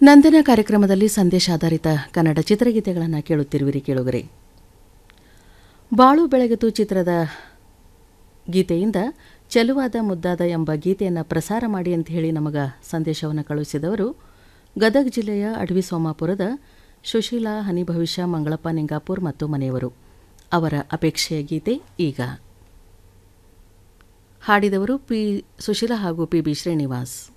ನಂದನ ಕಾರ್ಯಕ್ರಮದಲ್ಲಿ ಸಂದೇಶಾಧಾರಿತ ಕನ್ನಡ ಚಿತ್ರಗೀತೆಗಳನ್ನು ಕೇಳುತ್ತಿರುವಿರಿ ಕೇಳುಗರೆ. ಬಾಳು ಬೆಳಗತು ಚಿತ್ರದ ಗೀತೆಯಿಂದ ಚೆಲುವಾದ ಮುದ್ದಾದ ಎಂಬ ಗೀತೆಯನ್ನು ಪ್ರಸಾರ ಮಾಡಿ ಅಂತ ಹೇಳಿ ನಮಗ ಸಂದೇಶವನ್ನು ಕಳುಹಿಸಿದವರು ಗದಗ ಜಿಲ್ಲೆಯ ಅಡವಿ ಸೋಮಾಪುರದ ಸುಶೀಲಾ ಹನಿಭವಿಷ್ಯ ಮಂಗಳಪ್ಪ ನಿಂಗಾಪುರ್ ಮತ್ತು ಮನೆಯವರು. ಅವರ ಅಪೇಕ್ಷೆಯ ಗೀತೆ ಈಗ. ಹಾಡಿದವರು ಸುಶೀಲಾ ಹಾಗೂ ಪಿ.ಬಿ. ಶ್ರೀನಿವಾಸ್.